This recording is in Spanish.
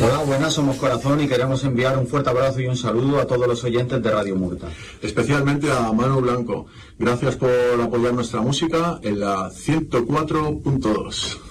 Hola, buenas, somos Corazón y queremos enviar un fuerte abrazo y un saludo a todos los oyentes de Radio Murta. Especialmente a Manu Blanco. Gracias por apoyar nuestra música en la 104.2.